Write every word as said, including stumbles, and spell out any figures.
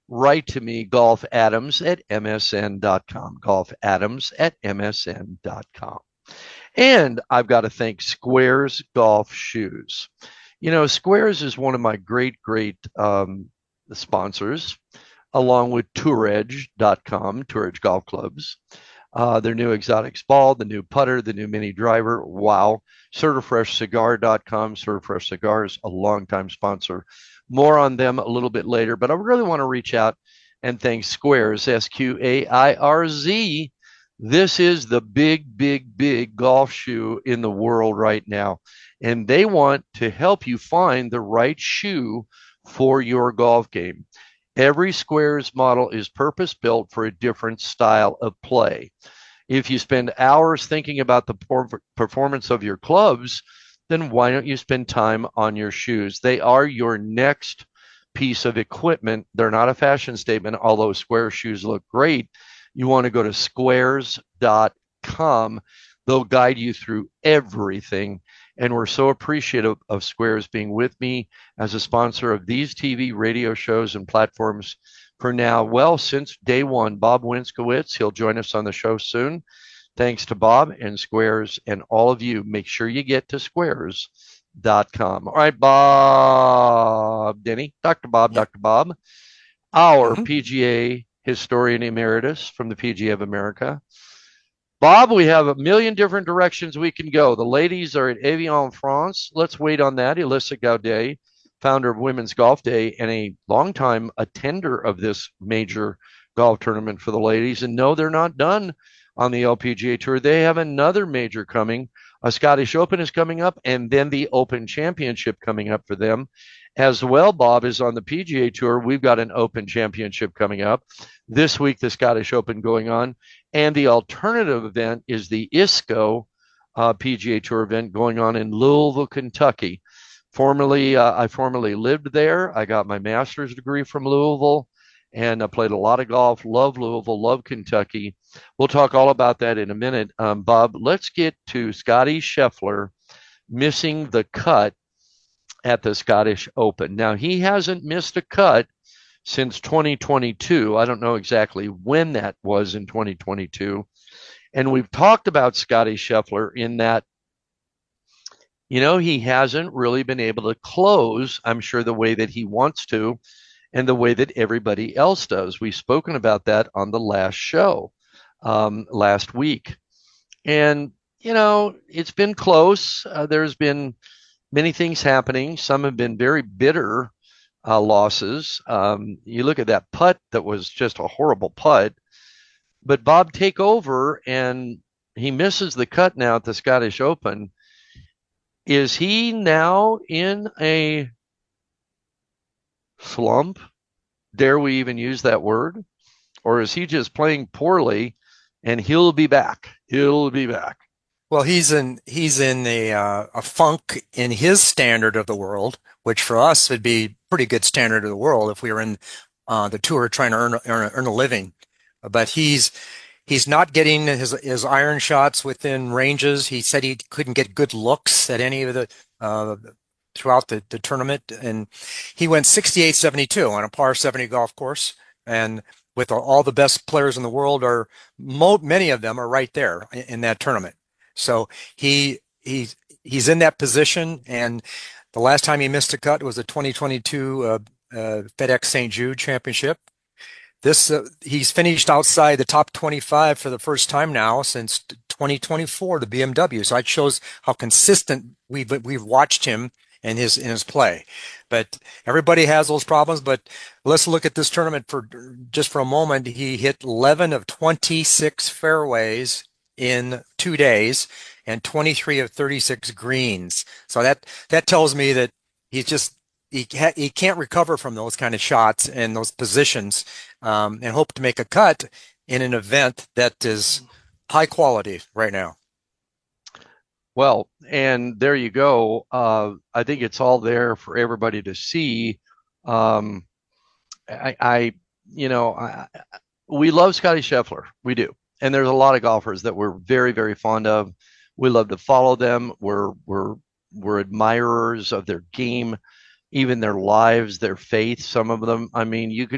write to me, golf adams at m s n dot com. golf adams at m s n dot com. And I've got to thank Squares Golf Shoes. You know, Squares is one of my great, great um, sponsors, along with tour edge dot com, Tour Edge Golf Clubs. Uh, their new exotics ball, the new putter, the new mini driver. Wow. certifresh cigar dot com. Certifresh Cigars, a longtime sponsor. More on them a little bit later, but I really want to reach out and thank Squares, S Q A I R Z. This is the big, big, big golf shoe in the world right now. And they want to help you find the right shoe for your golf game. Every Squares model is purpose built for a different style of play. If you spend hours thinking about the performance of your clubs, then why don't you spend time on your shoes? They are your next piece of equipment. They're not a fashion statement, although Squares shoes look great. You want to go to squares dot com. They'll guide you through everything. And we're so appreciative of Squares being with me as a sponsor of these T V, radio shows, and platforms for now, well, since day one. Bob Winskowitz, he'll join us on the show soon. Thanks to Bob and Squares and all of you. Make sure you get to squares dot com. All right, Bob Denny, Doctor Bob, Yeah. Doctor Bob, our hmm P G A historian emeritus from the P G A of America. Bob, we have a million different directions we can go. The ladies are at Evian France. Let's wait on that. Elissa Gaudet, founder of Women's Golf Day and a longtime attender of this major golf tournament for the ladies. And no, they're not done on the L P G A Tour. They have another major coming. A Scottish Open is coming up, and then the Open Championship coming up for them. As well, Bob is on the P G A Tour. We've got an Open Championship coming up. This week, the Scottish Open going on. And the alternative event is the I S C O uh, P G A Tour event going on in Louisville, Kentucky. Formerly, uh, I formerly lived there. I got my master's degree from Louisville, and I played a lot of golf. Love Louisville, love Kentucky. We'll talk all about that in a minute. Um, Bob, let's get to Scottie Scheffler missing the cut at the Scottish Open. Now, he hasn't missed a cut since twenty twenty-two. I don't know exactly when that was in twenty twenty-two. And we've talked about Scottie Scheffler in that, you know, he hasn't really been able to close, I'm sure, the way that he wants to and the way that everybody else does. We've spoken about that on the last show um, last week. And, you know, it's been close. Uh, there's been many things happening. Some have been very bitter uh, losses. Um, you look at that putt that was just a horrible putt. But Bob, take over, and he misses the cut now at the Scottish Open. Is he now in a slump? Dare we even use that word? Or is he just playing poorly and he'll be back? He'll be back. Well, he's in he's in a uh, a funk in his standard of the world, which for us would be pretty good standard of the world if we were in uh, the tour trying to earn earn, earn a living. But he's he's not getting his his iron shots within ranges. He said he couldn't get good looks at any of the uh, throughout the, the tournament, and he went sixty-eight seventy-two on a par seventy golf course, and with all the best players in the world are mo many of them are right there in, in that tournament. So he he he's in that position, and the last time he missed a cut was the twenty twenty-two uh, uh, FedEx Saint Jude Championship. This uh, he's finished outside the top twenty-five for the first time now since twenty twenty-four, the B M W. So that shows how consistent we've we've watched him in his in his play. But everybody has those problems. But let's look at this tournament for just for a moment. He hit eleven of twenty-six fairways in two days and twenty-three of thirty-six greens. So that that tells me that he's just he ha he can't recover from those kind of shots and those positions, um, and hope to make a cut in an event that is high quality right now. Well, and there you go. Uh, I think it's all there for everybody to see. Um, I, I, you know, I, we love Scottie Scheffler. We do. And there's a lot of golfers that we're very, very fond of. We love to follow them. We're, we're, we're admirers of their game, even their lives, their faith. Some of them, I mean, you could